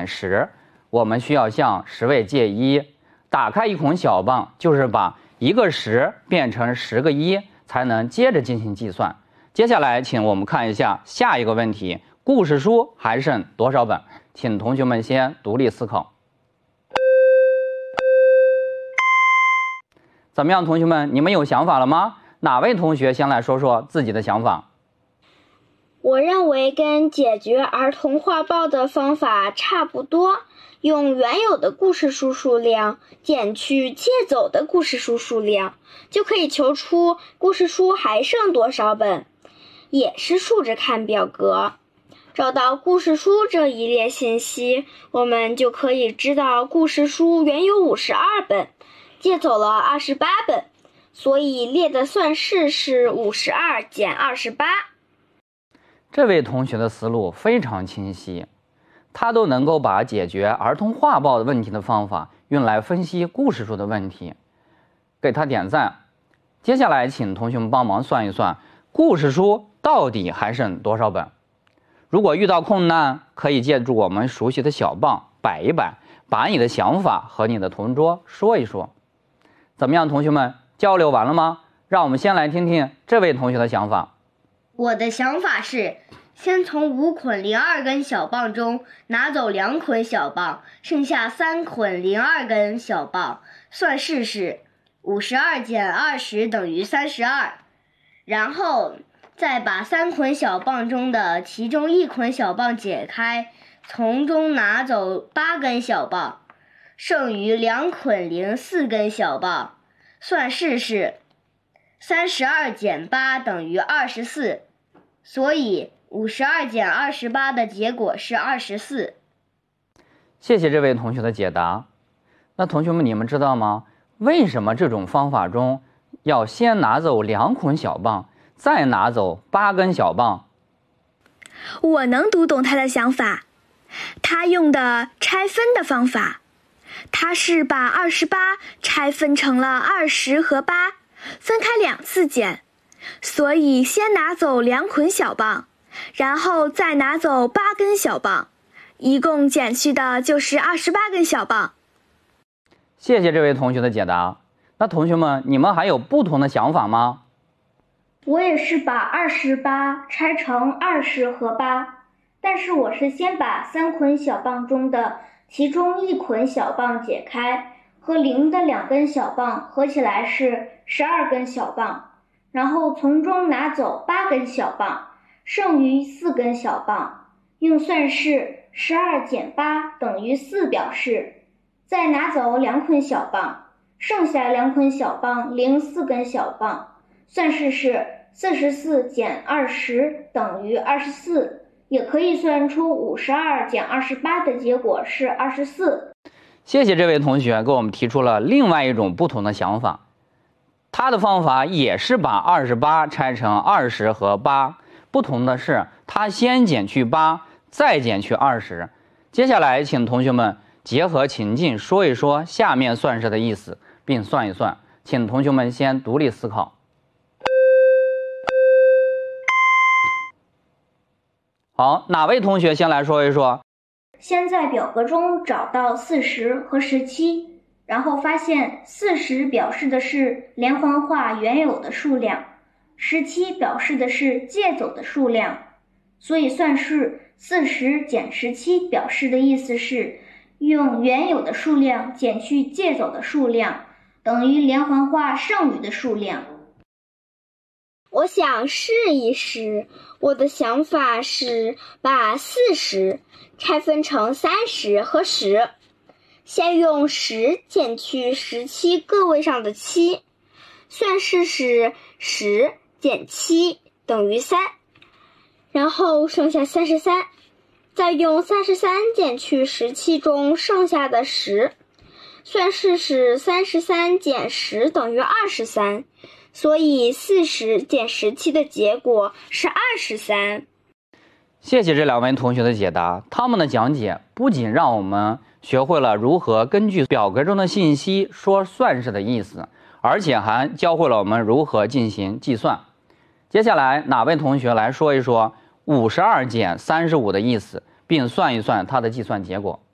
减10，我们需要向10位借1。打开一孔小棒，就是把一个10变成10个1，才能接着进行计算。接下来，请我们看一下下一个问题：故事书还剩多少本？请同学们先独立思考。怎么样，同学们，你们有想法了吗？哪位同学先来说说自己的想法？ 我认为跟解决儿童画报的方法差不多，用原有的故事书数量减去借走的故事书数量，就可以求出故事书还剩多少本，也是竖着看表格。找到故事书这一列信息，我们就可以知道故事书原有52本，借走了28本，所以列的算式是52减28。 这位同学的思路非常清晰，他都能够把解决儿童画报的问题的方法用来分析故事书的问题，给他点赞。接下来请同学们帮忙算一算，故事书到底还剩多少本？如果遇到困难，可以借助我们熟悉的小棒摆一摆，把你的想法和你的同桌说一说。怎么样，同学们，交流完了吗？让我们先来听听这位同学的想法。 我的想法是，先从5捆02根小棒中拿走2捆小棒，剩下3捆02根小棒，算式是52减20等于32，然后再把3捆小棒中的其中1捆小棒解开，从中拿走8根小棒，剩余2捆04根小棒，算式是32减8等于24，所以52减28的结果是24。 谢谢这位同学的解答。那同学们，你们知道吗？为什么这种方法中要先拿走2捆小棒，再拿走8根小棒？ 我能读懂他的想法，他用的拆分的方法，他是把28拆分成了20和8，分开2次减，所以先拿走2捆小棒，然后再拿走8根小棒，一共减去的就是28根小棒。 谢谢这位同学的解答。那同学们，你们还有不同的想法吗？ 我也是把28拆成20和8，但是我是先把3捆小棒中的其中1捆小棒解开，和0的2根小棒合起来是12根小棒，然后从中拿走8根小棒，剩余4根小棒，用算式12减8等于4表示，再拿走2捆小棒，剩下2捆小棒零4根小棒，算式是44减20等于24，也可以算出52减28的结果是24。 谢谢这位同学给我们提出了另外一种不同的想法。他的方法也是把28拆成20和8，不同的是他先减去8，再减去20。接下来请同学们结合情境说一说下面算式的意思，并算一算。请同学们先独立思考。好，哪位同学先来说一说？ 先在表格中找到40和17，然后发现40表示的是连环画原有的数量，17表示的是借走的数量，所以算式40减17表示的意思是用原有的数量减去借走的数量，等于连环画剩余的数量。 我想试一试，我的想法是把40拆分成30和10，先用10减去17个位上的7，算式是10减7等于3，然后剩下33，再用33减去17中剩下的10，算式是33减10等于23，所以40减17的结果是23。 谢谢这2位同学的解答，他们的讲解不仅让我们学会了如何根据表格中的信息说算式的意思，而且还教会了我们如何进行计算。接下来哪位同学来说一说52减35的意思，并算一算它的计算结果？